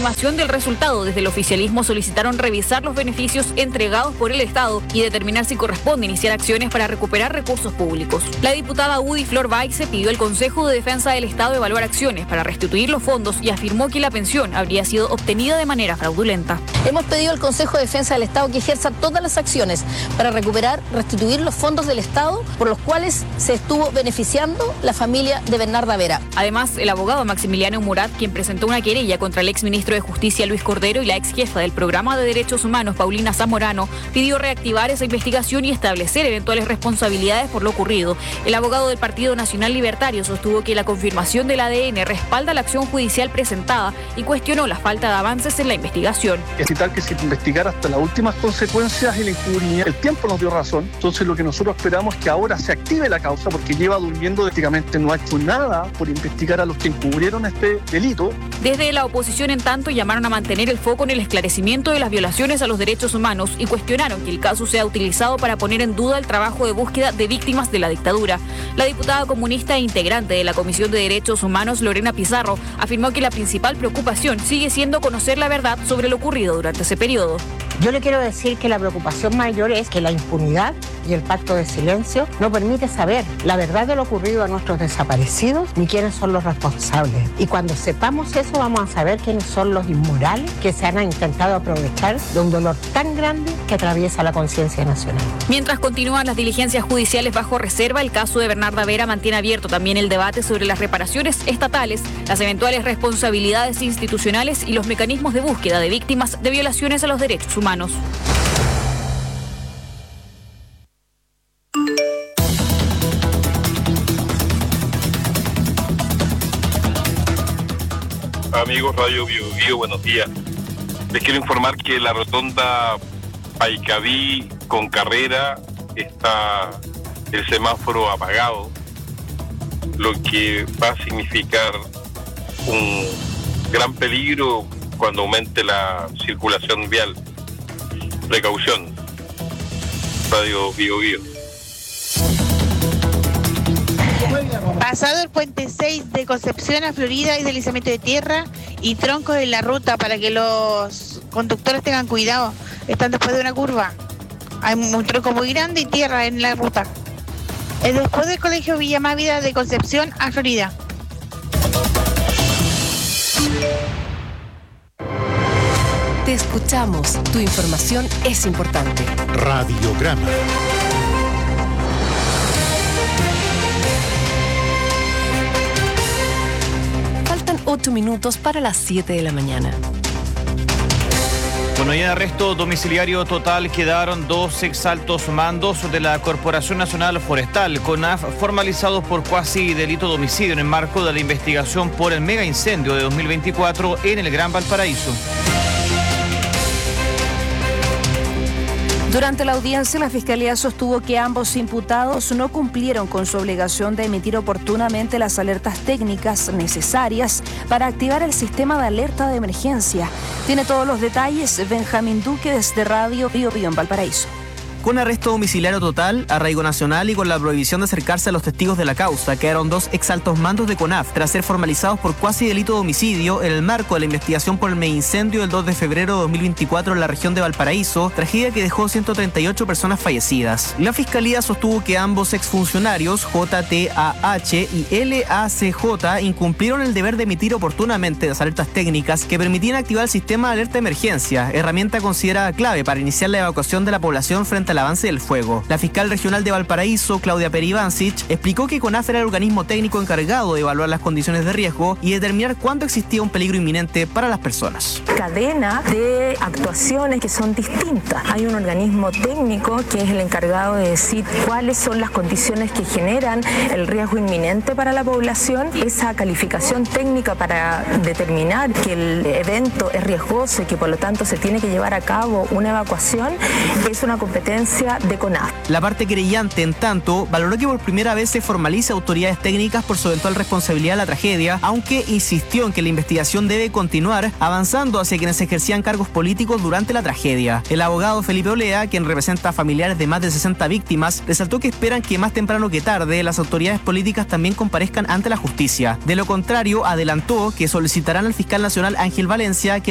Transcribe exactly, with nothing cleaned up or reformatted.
estimación del resultado, desde el oficialismo solicitaron revisar los beneficios entregados por el Estado y determinar si corresponde iniciar acciones para recuperar recursos públicos. La diputada Udi Flor Baize pidió al Consejo de Defensa del Estado evaluar acciones para restituir los fondos y afirmó que la pensión habría sido obtenida de manera fraudulenta. Hemos pedido al Consejo de Defensa del Estado que ejerza todas las acciones para recuperar, restituir los fondos del Estado por los cuales se estuvo beneficiando la familia de Bernarda Vera. Además, el abogado Maximiliano Murat, quien presentó una querella contra el exministro de Justicia Luis Cordero y la ex jefa del Programa de Derechos Humanos Paulina Zamorano, pidió reactivar esa investigación y establecer eventuales responsabilidades por lo ocurrido. El abogado del Partido Nacional Libertario sostuvo que la confirmación del A D N respalda la acción judicial presentada y cuestionó la falta de avances en la investigación. Es vital que se investigara hasta las últimas consecuencias el encubrimiento. El tiempo nos dio razón, entonces lo que nosotros esperamos es que ahora se active la causa porque lleva durmiendo, prácticamente no ha hecho nada por investigar a los que encubrieron este delito. Desde la oposición, en tanto, llamaron a mantener el foco en el esclarecimiento de las violaciones a los derechos humanos y cuestionaron que el caso sea utilizado para poner en duda el trabajo de búsqueda de víctimas de la dictadura. La diputada comunista e integrante de la Comisión de Derechos Humanos, Lorena Pizarro, afirmó que la principal preocupación sigue siendo conocer la verdad sobre lo ocurrido durante ese periodo. Yo le quiero decir que la preocupación mayor es que la impunidad y el pacto de silencio no permite saber la verdad de lo ocurrido a nuestros desaparecidos ni quiénes son los responsables. Y cuando sepamos eso vamos a saber quiénes son los inmorales que se han intentado aprovechar de un dolor tan grande que atraviesa la conciencia nacional. Mientras continúan las diligencias judiciales bajo reserva, el caso de Bernarda Vera mantiene abierto también el debate sobre las reparaciones estatales, las eventuales responsabilidades institucionales y los mecanismos de búsqueda de víctimas de violaciones a los derechos humanos. Amigos Radio Bio Bio, buenos días. Les quiero informar que la rotonda Paicaví con Carrera está el semáforo apagado, lo que va a significar un gran peligro cuando aumente la circulación vial. Precaución. Radio Bio Bio. Pasado el puente seis de Concepción a Florida hay deslizamiento de tierra y troncos en la ruta para que los conductores tengan cuidado. Están después de una curva. Hay un tronco muy grande y tierra en la ruta. Es después del Colegio Villa Mávida de Concepción a Florida. Te escuchamos. Tu información es importante. Radiograma. Faltan ocho minutos para las siete de la mañana. Bueno, y en arresto domiciliario total quedaron dos exaltos mandos de la Corporación Nacional Forestal, CONAF, formalizados por cuasi delito de homicidio en el marco de la investigación por el mega incendio de dos mil veinticuatro en el Gran Valparaíso. Durante la audiencia, la Fiscalía sostuvo que ambos imputados no cumplieron con su obligación de emitir oportunamente las alertas técnicas necesarias para activar el sistema de alerta de emergencia. Tiene todos los detalles Benjamín Duque desde Radio Bio Bio en Valparaíso. Con arresto domiciliario total, arraigo nacional y con la prohibición de acercarse a los testigos de la causa, quedaron dos exaltos mandos de CONAF tras ser formalizados por cuasi delito de homicidio en el marco de la investigación por el mega incendio del dos de febrero de dos mil veinticuatro en la región de Valparaíso, tragedia que dejó ciento treinta y ocho personas fallecidas. La Fiscalía sostuvo que ambos exfuncionarios, J T A H y L A C J, incumplieron el deber de emitir oportunamente las alertas técnicas que permitían activar el sistema de alerta de emergencia, herramienta considerada clave para iniciar la evacuación de la población frente al avance del fuego. La fiscal regional de Valparaíso, Claudia Peribancic, explicó que CONAF era el organismo técnico encargado de evaluar las condiciones de riesgo y determinar cuándo existía un peligro inminente para las personas. Cadena de actuaciones que son distintas. Hay un organismo técnico que es el encargado de decir cuáles son las condiciones que generan el riesgo inminente para la población. Esa calificación técnica para determinar que el evento es riesgoso y que por lo tanto se tiene que llevar a cabo una evacuación es una competencia de CONAF. La parte querellante, en tanto, valoró que por primera vez se formalice autoridades técnicas por su eventual responsabilidad de la tragedia, aunque insistió en que la investigación debe continuar avanzando hacia quienes ejercían cargos políticos durante la tragedia. El abogado Felipe Olea, quien representa a familiares de más de sesenta víctimas, resaltó que esperan que más temprano que tarde las autoridades políticas también comparezcan ante la justicia. De lo contrario, adelantó que solicitarán al fiscal nacional Ángel Valencia que